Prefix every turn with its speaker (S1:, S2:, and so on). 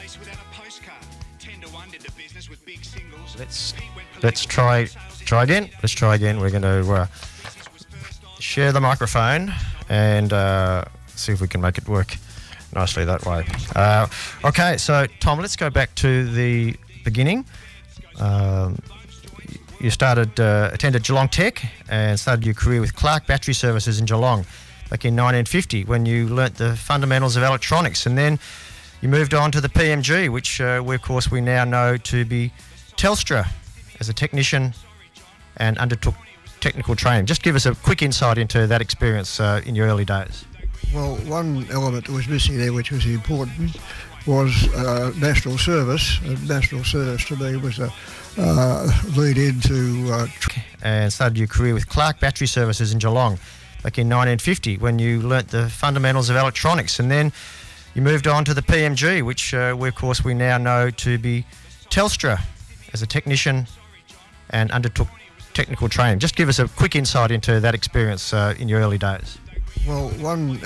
S1: Let's try again. Let's try again. We're going to share the microphone and see if we can make it work nicely that way. Okay, so Tom, let's go back to the beginning. You attended Geelong Tech and started your career with Clark Battery Services in Geelong back in 1950 when you learnt the fundamentals of electronics, and then you moved on to the PMG, which we now know to be Telstra, as a technician and undertook technical training. Just give us a quick insight into that experience in your early days.
S2: Well, one element that was missing there, which was important, was national service. And national service to me was a lead into...
S1: And started your career with Clark Battery Services in Geelong back in 1950 when you learnt the fundamentals of electronics, and then you moved on to the PMG, which we now know to be Telstra, as a technician and undertook technical training. Just give us a quick insight into that experience in your early days.
S2: Well, one